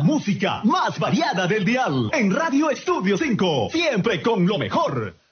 música más variada del dial. En Radio Estudio 5, siempre con lo mejor.